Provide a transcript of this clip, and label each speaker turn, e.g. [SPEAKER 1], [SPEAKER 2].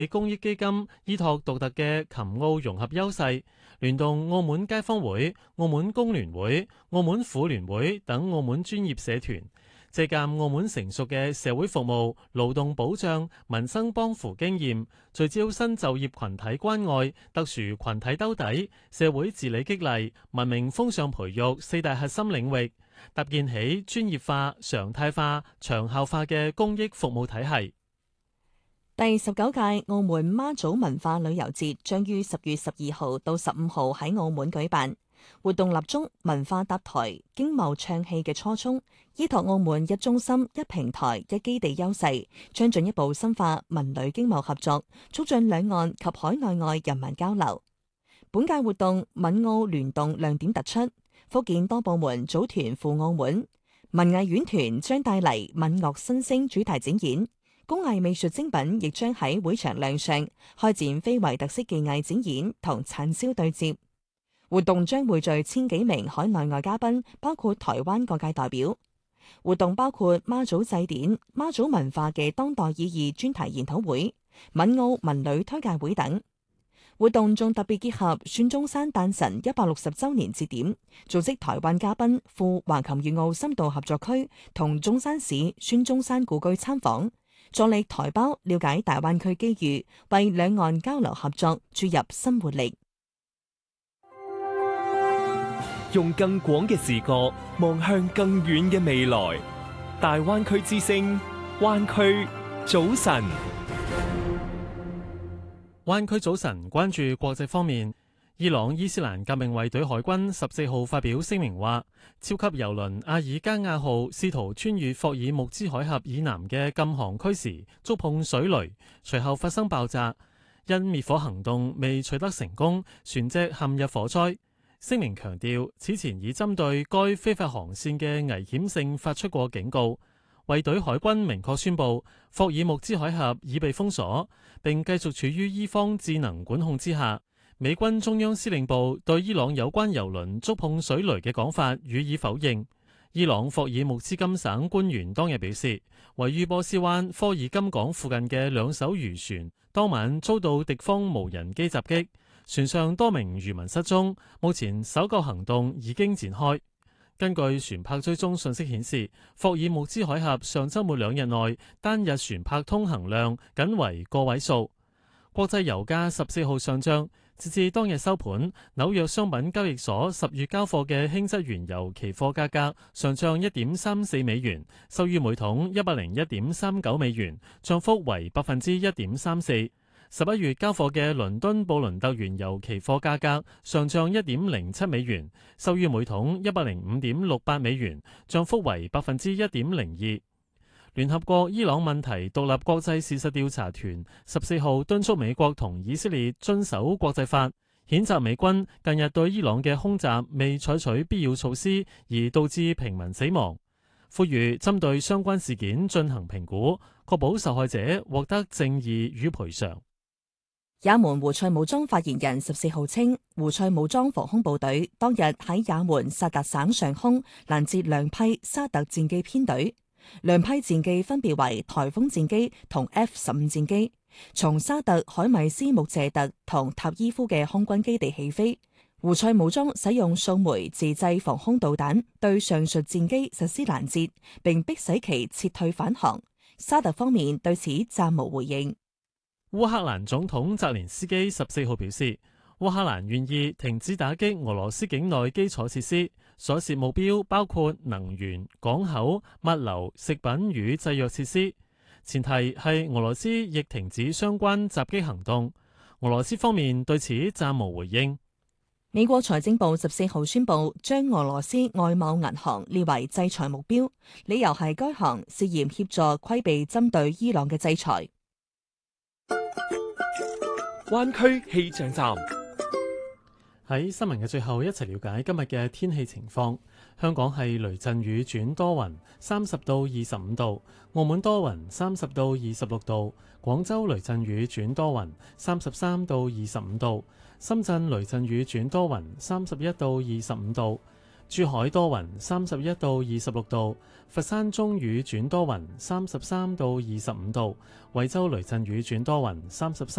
[SPEAKER 1] 公益基金依託獨特嘅琴澳融合優勢，聯動澳門街坊會、澳門工聯會、澳門婦聯會等澳門專業社團，借鑑澳門成熟嘅社會服務、勞動保障、民生幫扶經驗，聚焦新就業群體關愛、特殊群體兜底、社會治理激勵、文明風尚培育四大核心領域，搭建起專業化、常態化、長效化嘅公益服務體系。
[SPEAKER 2] 第19屆澳門媽祖文化旅遊節將於10月12號到15號喺澳門舉辦。活動立足文化搭台、經貿唱戲嘅初衷，依託澳門一中心、一平台、一基地優勢，將進一步深化文旅經貿合作，促進兩岸及海內外人民交流。本屆活動閩澳聯動亮點突出，福建多部門組團赴澳門，文藝院團將帶嚟閩樂新聲主題展演。工藝美術精品亦將喺會場亮相，開展非遺特色技藝展演同產銷對接。活動將匯聚千幾名海內外嘉賓，包括台灣各界代表。活動包括媽祖祭典、媽祖文化嘅當代意義專題研討會、閩澳文旅推介會等。活動仲特別結合孫中山誕辰160週年節點，組織台灣嘉賓赴橫琴粵澳深度合作區同中山市孫中山故居參訪，助力台胞了解大灣區機遇，為兩岸交流合作注入新活力。
[SPEAKER 3] 用更廣嘅視角望向更遠嘅未來。大灣區之聲，灣區早晨。
[SPEAKER 1] 灣區早晨關注國際方面，伊朗伊斯蘭革命衛隊海軍14號發表聲明話，超級油輪阿爾加亞號試圖穿越霍爾木茲海峽以南嘅禁航區時觸碰水雷，隨後發生爆炸，因滅火行動未取得成功，船隻陷入火災。聲明強調，此前已針對該非法航線嘅危險性發出過警告。衛隊海軍明確宣布，霍爾木茲海峽已被封鎖，並繼續處於伊方智能管控之下。美軍中央司令部對伊朗有關油輪觸碰水雷嘅講法予以否認。伊朗霍爾木茲金省官員當日表示，位於波斯灣科爾金港附近嘅兩艘漁船當晚遭到敵方無人機襲擊。船上多名漁民失蹤，目前搜救行動已經展開。根據船舶追蹤信息顯示，霍爾木茲海峽上週末2日內單日船舶通行量僅為個位數。國際油價14號上漲，截至當日收盤，紐約商品交易所10月交貨嘅輕質原油期貨價格上漲1.34美元，收於每桶101.39美元，漲幅為1.34%。11月交貨嘅倫敦布倫特原油期貨價格上漲1.07美元，收於每桶105.68美元，漲幅為1.02%。聯合國伊朗問題獨立國際事實調查團14號敦促美國同以色列遵守國際法，譴責美軍近日對伊朗嘅空襲未採取必要措施，而導致平民死亡，呼籲針對相關事件進行評估，確保受害者獲得正義與賠償。
[SPEAKER 2] 也門胡塞武裝發言人14號稱，胡塞武裝防空部隊當日喺也門薩特省上空攔截兩批沙特戰機編隊，兩批戰機分別為颱風戰機同 F-15戰機，從沙特海米斯穆謝特同塔伊夫嘅空軍基地起飛。胡塞武裝使用數枚自製防空導彈對上述戰機實施攔截，並迫使其撤退返航。沙特方面對此暫無回應。
[SPEAKER 1] 烏克蘭總統澤連斯基14號表示，烏克蘭願意停止打擊俄羅斯境內基礎設施，所涉目標包括能源、港口、物流、食品與製藥設施，前提係俄羅斯亦停止相關襲擊行動。俄羅斯方面對此暫無回應。
[SPEAKER 2] 美國財政部14號宣布將俄羅斯外貿銀行列為制裁目標，理由係該行涉嫌協助規避針對伊朗嘅制裁。
[SPEAKER 3] 灣區氣象站。
[SPEAKER 1] 喺新聞嘅最後，一齊了解今日嘅天氣情況。香港係雷陣雨轉多雲，30到25度；澳門多雲，30到26度；廣州雷陣雨轉多雲，33到25度；深圳雷陣雨轉多雲，31到25度。 珠海多雲31到26度，佛山中雨轉多雲33到25度，惠州雷陣雨轉多雲33